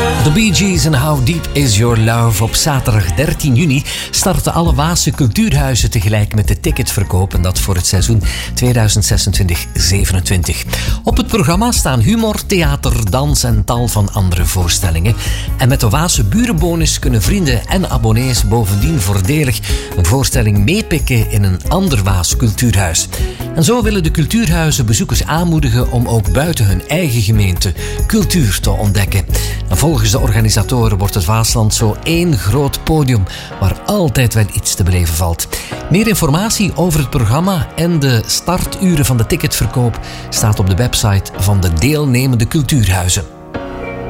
The Bee Gees en How Deep Is Your Love. Op zaterdag 13 juni starten alle Waase cultuurhuizen tegelijk met de ticketverkoop. En dat voor het seizoen 2026-27. Op het programma staan humor, theater, dans en tal van andere voorstellingen. En met de Waase Burenbonus kunnen vrienden en abonnees bovendien voordelig een voorstelling meepikken in een ander Waas cultuurhuis. En zo willen de cultuurhuizen bezoekers aanmoedigen om ook buiten hun eigen gemeente cultuur te ontdekken. En volgens de organisatoren wordt het Waasland zo één groot podium waar altijd wel iets te beleven valt. Meer informatie over het programma en de starturen van de ticketverkoop staat op de website van de deelnemende cultuurhuizen.